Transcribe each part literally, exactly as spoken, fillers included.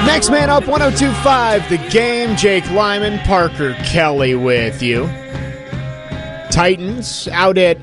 Next man up, one oh two point five, The Game. Jake Lyman, Parker Kelly with you. Titans out at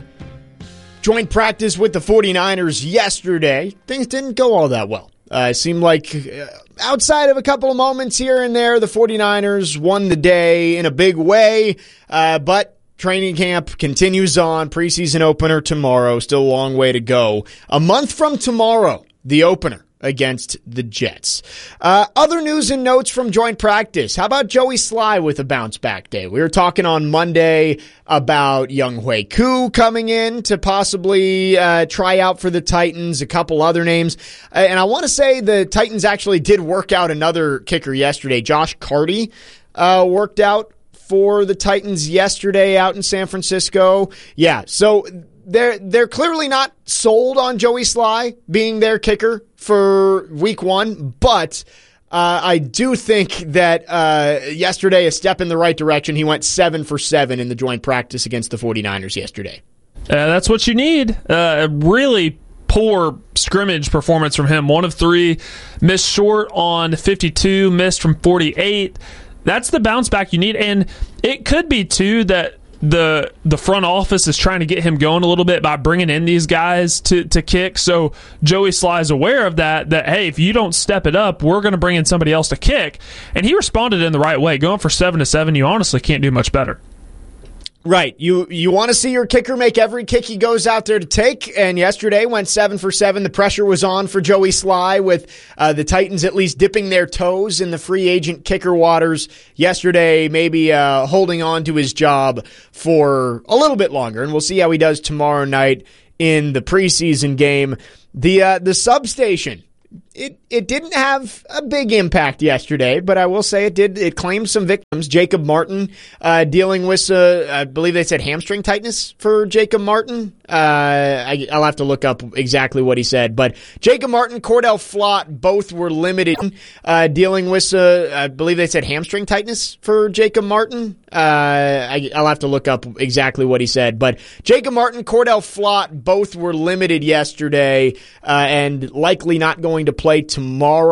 joint practice with the 49ers yesterday. Things didn't go all that well. Uh, it seemed like uh, outside of a couple of moments here and there, the 49ers won the day in a big way. Uh, but training camp continues on. Preseason opener tomorrow. Still a long way to go. A month from tomorrow, the opener against the Jets. Uh, other news and notes from joint practice. How about Joey Slye with a bounce-back day? We were talking on Monday about Younghoe Koo coming in to possibly uh, try out for the Titans, a couple other names. Uh, and I want to say the Titans actually did work out another kicker yesterday. Josh Carty uh, worked out for the Titans yesterday out in San Francisco. Yeah, so they're they're clearly not sold on Joey Slye being their kicker for week one, but uh, I do think that uh, yesterday a step in the right direction. He went seven for seven in the joint practice against the 49ers yesterday. Uh, that's what you need. Uh, really poor scrimmage performance from him. One of three, missed short on fifty-two, missed from forty-eight. That's the bounce back you need, and it could be, too, that the the front office is trying to get him going a little bit by bringing in these guys to, to kick. So Joey Slye is aware of that, that, hey, if you don't step it up, we're going to bring in somebody else to kick. And he responded in the right way. Going for seven to seven, you honestly can't do much better. Right. You you want to see your kicker make every kick he goes out there to take, and yesterday went seven for seven. The pressure was on for Joey Slye with uh, the Titans at least dipping their toes in the free agent kicker waters yesterday, maybe uh, holding on to his job for a little bit longer, and we'll see how he does tomorrow night in the preseason game. The uh, the substation. It it didn't have a big impact yesterday, but I will say it did. It claimed some victims. Jacob Martin uh, dealing with, uh, I believe they said hamstring tightness for Jacob Martin. Uh, I, I'll have to look up exactly what he said. But Jacob Martin, Cordell Flott, both were limited uh, dealing with, uh, I believe they said hamstring tightness for Jacob Martin. Uh, I, I'll have to look up exactly what he said. But Jacob Martin, Cordell Flott, both were limited yesterday uh, and likely not going to play tomorrow.